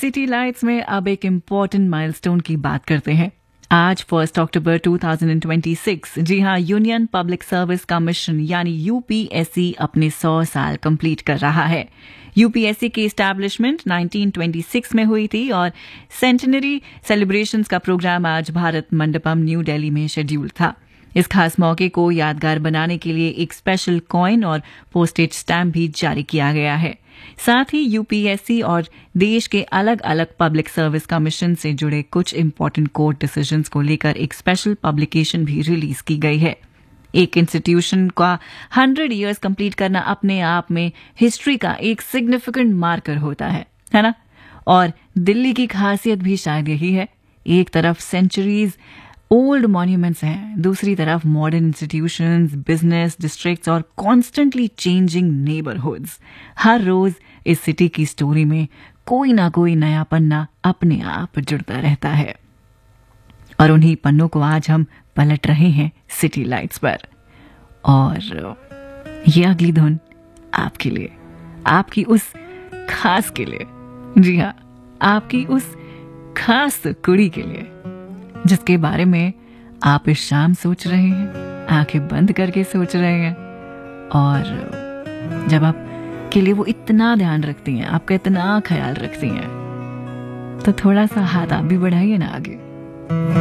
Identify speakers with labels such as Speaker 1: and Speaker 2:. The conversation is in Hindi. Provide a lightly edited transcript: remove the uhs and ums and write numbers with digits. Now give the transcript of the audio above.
Speaker 1: सिटी लाइट्स में अब एक इम्पॉर्टेंट माइलस्टोन की बात करते हैं। आज 1 अक्टूबर 2026, जी हाँ, यूनियन पब्लिक सर्विस कमीशन यानी यूपीएससी अपने 100 साल कंप्लीट कर रहा है। यूपीएससी की एस्टैब्लिशमेंट 1926 में हुई थी और सेंटेनरी सेलिब्रेशंस का प्रोग्राम आज भारत मंडपम न्यू दिल्ली में शेड्यूल था। इस खास मौके को यादगार बनाने के लिए एक स्पेशल कॉइन और पोस्टेज स्टैम्प भी जारी किया गया है। साथ ही यूपीएससी और देश के अलग अलग पब्लिक सर्विस कमीशन से जुड़े कुछ इंपॉर्टेंट कोर्ट डिसीजंस को लेकर एक स्पेशल पब्लिकेशन भी रिलीज की गई है। एक इंस्टीट्यूशन का 100 इयर्स कंप्लीट करना अपने आप में हिस्ट्री का एक सिग्निफिकेंट मार्कर होता है ना? और दिल्ली की खासियत भी शायद यही है। एक तरफ सेंचुरीज ओल्ड मॉन्यूमेंट्स हैं, दूसरी तरफ मॉडर्न इंस्टीट्यूशंस, बिजनेस डिस्ट्रिक्ट्स और कॉन्स्टेंटली चेंजिंग नेबरहुड्स। हर रोज इस सिटी की स्टोरी में कोई ना कोई नया पन्ना अपने आप जुड़ता रहता है और उन्हीं पन्नों को आज हम पलट रहे हैं सिटी लाइट्स पर। और ये अगली धुन आपके लिए, आपकी उस खास के लिए, जी हाँ, आपकी उस खास कुड़ी के लिए जिसके बारे में आप इस शाम सोच रहे हैं, आंखें बंद करके सोच रहे हैं। और जब आप के लिए वो इतना ध्यान रखती हैं, आपका इतना ख्याल रखती हैं, तो थोड़ा सा हाथ आप भी बढ़ाइए ना आगे।